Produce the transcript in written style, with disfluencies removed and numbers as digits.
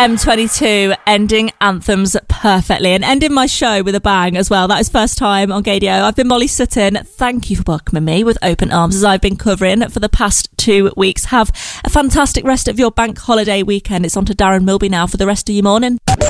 M22 ending anthems perfectly and ending my show with a bang as well. That is first time on Gaydio. I've been Molly Sutton. Thank you for welcoming me with open arms as I've been covering for the past 2 weeks. Have a fantastic rest of your bank holiday weekend. It's on to Darren Milby now for the rest of your morning.